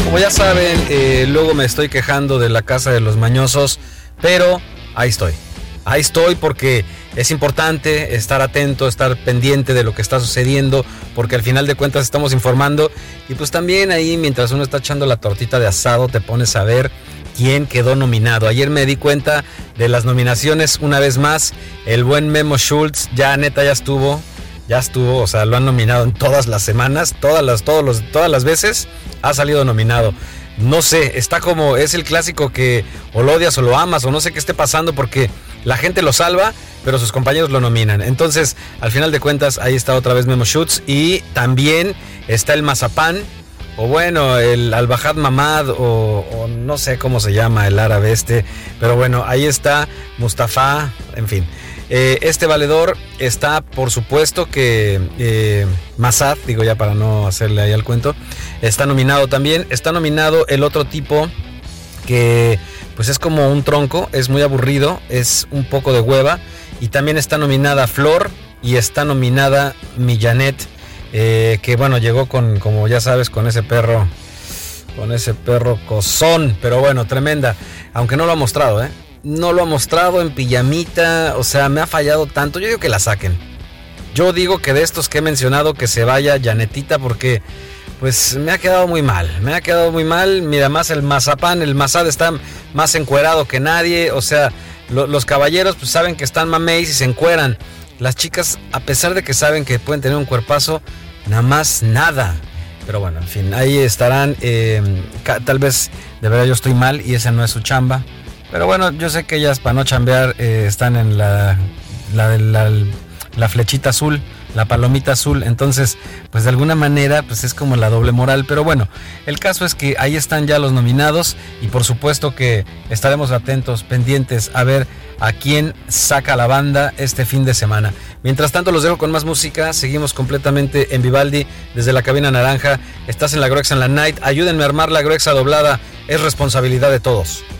Como ya saben, luego me estoy quejando de la casa de los mañosos, pero ahí estoy. Ahí estoy porque es importante estar atento, estar pendiente de lo que está sucediendo, porque al final de cuentas estamos informando y pues también ahí mientras uno está echando la tortita de asado te pones a ver quién quedó nominado. Ayer me di cuenta de las nominaciones una vez más. El buen Memo Schultz ya estuvo, o sea, lo han nominado en todas las semanas, todas las veces ha salido nominado. No sé, está como, es el clásico que o lo odias o lo amas, o no sé qué esté pasando porque la gente lo salva, pero sus compañeros lo nominan. Entonces, al final de cuentas, ahí está otra vez Memo Schultz y también está el Mazapán, o bueno, el Al-Bahad Mamad, o no sé cómo se llama el árabe pero bueno, ahí está Mustafa, en fin. Este valedor está, por supuesto que Mazad, digo ya para no hacerle ahí al cuento, está nominado también. Está nominado el otro tipo que pues es como un tronco, es muy aburrido, es un poco de hueva. Y también está nominada Flor y está nominada Millanet, que bueno, llegó con, como ya sabes, con ese perro cozón, pero bueno, tremenda, aunque no lo ha mostrado, no lo ha mostrado en pijamita, o sea, me ha fallado tanto. Yo digo que la saquen. Yo digo que de estos que he mencionado que se vaya Janetita porque pues me ha quedado muy mal. Mira, más el Mazapán, el Mazad está más encuerado que nadie, o sea, los caballeros pues saben que están mameis y se encueran. Las chicas, a pesar de que saben que pueden tener un cuerpazo, nada más nada. Pero bueno, en fin, ahí estarán. Tal vez de verdad yo estoy mal y esa no es su chamba. Pero bueno, yo sé que ellas para no chambear están en la flechita azul, la palomita azul. Entonces, pues de alguna manera, pues es como la doble moral. Pero bueno, el caso es que ahí están ya los nominados y por supuesto que estaremos atentos, pendientes a ver a quién saca la banda este fin de semana. Mientras tanto, los dejo con más música. Seguimos completamente en Vivaldi desde la cabina naranja. Estás en la Gruexa en la Night. Ayúdenme a armar la Gruexa doblada. Es responsabilidad de todos.